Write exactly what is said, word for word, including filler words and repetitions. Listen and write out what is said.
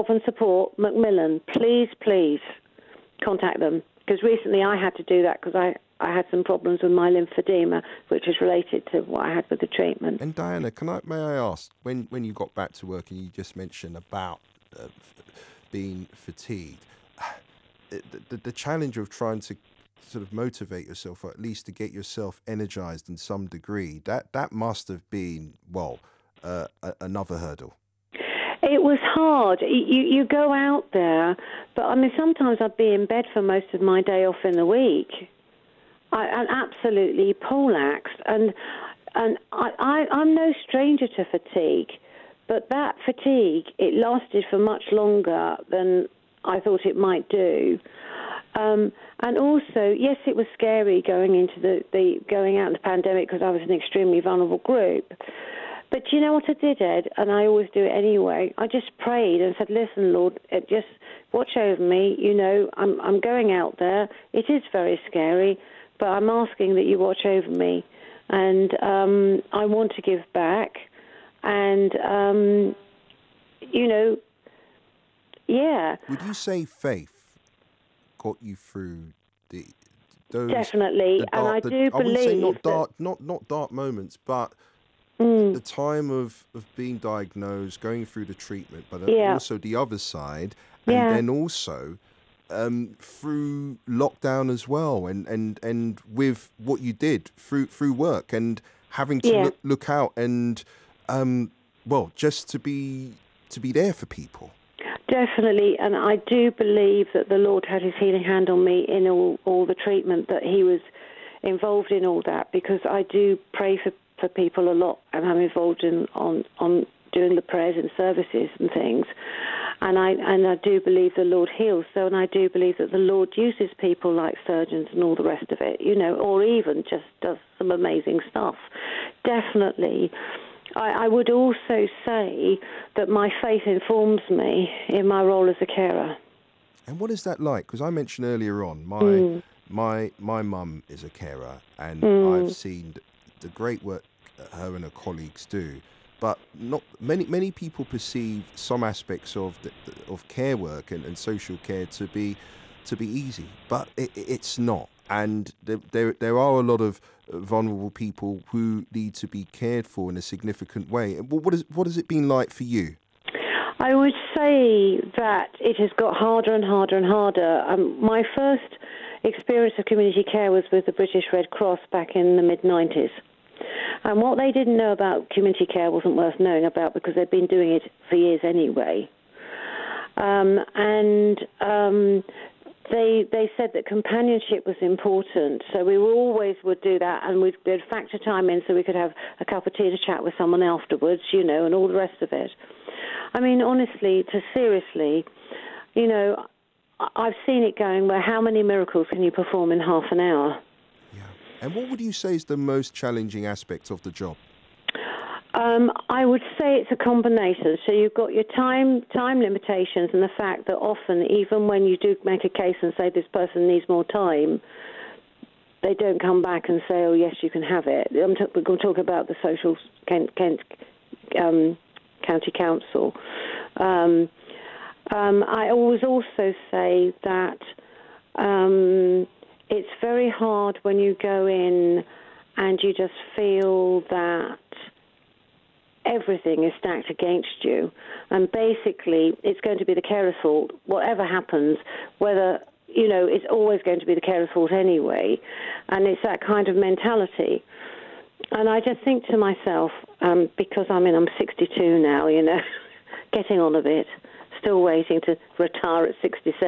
Help and Support, Macmillan, please, please contact them. Because recently I had to do that because I, I had some problems with my lymphedema, which is related to what I had with the treatment. And Diana, can I may I ask, when, when you got back to work and you just mentioned about uh, f- being fatigued, the, the, the challenge of trying to sort of motivate yourself, or at least to get yourself energized in some degree, that, that must have been, well, uh, a, another hurdle. It was hard. You, you go out there, but I mean, sometimes I'd be in bed for most of my day off in the week. I, I'm absolutely poleaxed, and and I, I, I'm no stranger to fatigue, but that fatigue, it lasted for much longer than I thought it might do. Um, and also, yes, it was scary going into the, the going out in the pandemic because I was an extremely vulnerable group. But you know what I did, Ed? And I always do it anyway. I just prayed and said, listen, Lord, just watch over me. You know, I'm I'm going out there. It is very scary, but I'm asking that you watch over me. And um, I want to give back. And, um, you know, yeah. Would you say faith got you through the those Definitely. the dark, and I the, do I wouldn't say believe not that, dark, not not dark moments, but mm, the time of, of being diagnosed, going through the treatment, but yeah, also the other side, and yeah, then also um, through lockdown as well, and, and, and with what you did through through work and having to yeah. look look out and um, well, just to be to be there for people. Definitely, and I do believe that the Lord had his healing hand on me in all, all the treatment, that he was involved in all that, because I do pray for, for people a lot, and I'm involved in on, on doing the prayers and services and things. And I and I do believe the Lord heals. So, and I do believe that the Lord uses people like surgeons and all the rest of it, you know, or even just does some amazing stuff. Definitely. I, I would also say that my faith informs me in my role as a carer. And what is that like? Because I mentioned earlier on, my Mm. my my mum is a carer, and I've Mm. seen the great work her and her colleagues do. But not many many people perceive some aspects of the, the- of care work and, and social care to be to be easy, but it, it- it's not. And there, there there are a lot of vulnerable people who need to be cared for in a significant way. What what is what has it been like for you? I would say that it has got harder and harder and harder. Um, my first experience of community care was with the British Red Cross back in the mid nineties. And what they didn't know about community care wasn't worth knowing about, because they'd been doing it for years anyway. Um, and um, they they said that companionship was important, so we were always would do that, and we'd, we'd factor time in so we could have a cup of tea and a chat with someone afterwards, you know, and all the rest of it. I mean, honestly, to seriously, you know, I- I've seen it going where how many miracles can you perform in half an hour? Yeah. And what would you say is the most challenging aspect of the job? Um, I would say it's a combination. So you've got your time time limitations, and the fact that often, even when you do make a case and say this person needs more time, they don't come back and say, oh, yes, you can have it. I'm t- we're going to talk about the social Kent, Kent um, County Council. Um, um, I always also say that um, it's very hard when you go in and you just feel that everything is stacked against you, and basically it's going to be the carer's fault. Whatever happens, whether, you know, it's always going to be the carer's fault anyway, and it's that kind of mentality. And I just think to myself, um, because I mean I'm sixty-two now, you know, getting on a bit, still waiting to retire at sixty-seven.